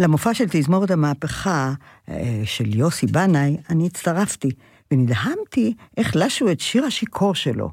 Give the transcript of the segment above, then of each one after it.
למופע של תזמורת המהפכה של יוסי בנאי, אני הצטרפתי, ונדהמתי איך לשו את שיר השיקור שלו.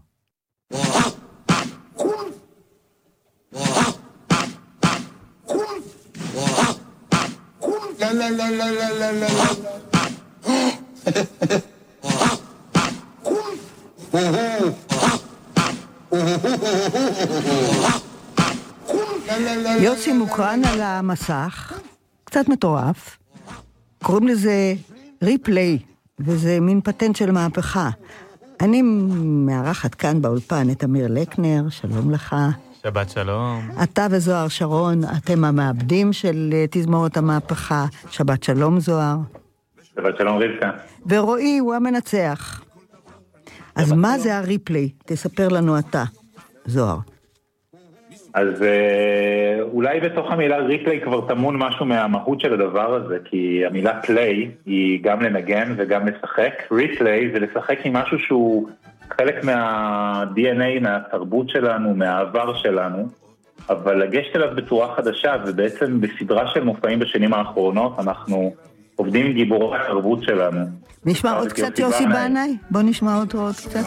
יוסי מוקרן על המסך, קצת מטורף, קוראים לזה ריפליי, וזה מין פטנט של מהפכה. אני מארחת כאן באולפן את אמיר לקנר, שלום לך. שבת שלום. אתה וזוהר שרון, אתם המעבדים של תזמורת המהפכה. שבת שלום זוהר. שבת שלום רבקה. ורועי הוא המנצח. אז מה זה הריפליי? תספר לנו אתה, זוהר. אז אולי בתוך המילה ריפליי כבר תמון משהו מהמהות של הדבר הזה, כי המילה פליי היא גם לנגן וגם לשחק. ריפליי זה לשחק עם משהו שהוא חלק מה-DNA, מהתרבות שלנו, מהעבר שלנו, אבל לגשת אליו בצורה חדשה, ובעצם בסדרה של מופעים בשנים האחרונות, אנחנו עובדים עם גיבורי התרבות שלנו. נשמע עוד קצת יוסי בנאי? בוא נשמע אותו עוד קצת.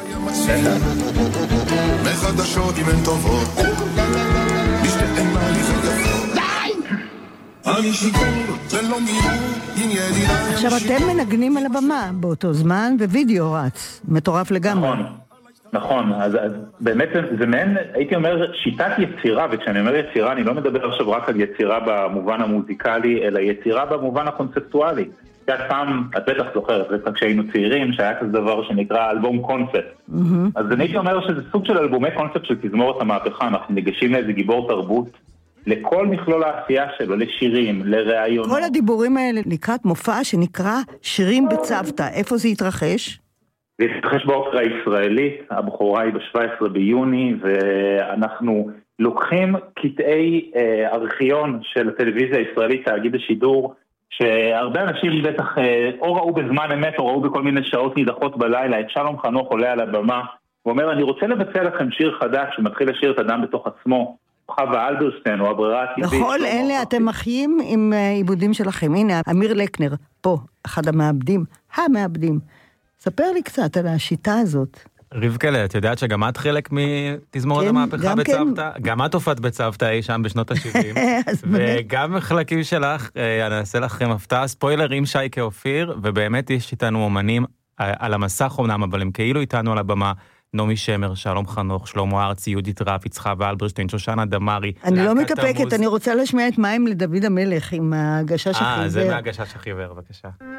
מחדשות אם הן טובות משתתן מהליך היפות אני שיקור ולא מיור עכשיו אתם מנגנים על הבמה באותו זמן ווידאו רץ, מטורף לגמרי. נכון, אז באמת זה מעין, הייתי אומר, שיטת יצירה, וכשאני אומר יצירה אני לא מדבר עכשיו רק על יצירה במובן המוזיקלי, אלא יצירה במובן הקונספטואלי. פעם, את בטח זוכרת, כשהיינו צעירים, שהיה כזה דבר שנקרא אלבום קונספט. אז אני הייתי אומר שזה סוג של אלבומי קונספט של תזמורת המהפכה, אנחנו ניגשים לאיזה גיבור תרבות, לכל מכלול העשייה שלו, לשירים, לראיונות. כל הדיבורים האלה לקראת מופע שנקרא שירים בצוותא, איפה זה יתרחש? זה יתרחש באופרה הישראלית, הבחורה היא ב-17 ביוני, ואנחנו לוקחים קטעי ארכיון של הטלוויזיה הישראלית, תאגיד השידור, שהרבה אנשים בטח או ראו בזמן אמת או ראו בכל מיני שעות נידחות בלילה, את שלום חנוך עולה על הבמה, ואומר, אני רוצה לבצע לכם שיר חדש, שמתחיל לשיר את אדם בתוך עצמו, חווה אלברשטיין או הברירה הטבעית. בכל אלה אתם מחיים עם עיבודים שלכם. הנה, אמיר לקנר, פה, אחד המעבדים. ספר לי קצת על השיטה הזאת. רבקלה, את יודעת שגם את חלק מתזמורת המהפכה בצוותא? גם את הופעת בצוותא אי שם בשנות ה-70. וגם מחלקים שלך, אני אעשה לכם הפתעה, ספוילר עם שייקה אופיר, ובאמת יש איתנו אומנים על המסך אומנם, אבל הם כאילו איתנו על הבמה, נעמי שמר, שלום חנוך, שלמה ארצי, יהודית רביץ, חווה אלברשטיין, שושנה דמארי. אני לא מתאפקת, אני רוצה לשמיע את מים לדוד המלך עם ההגשה של חיוור. זה מההגשה של חיוור, בבקשה.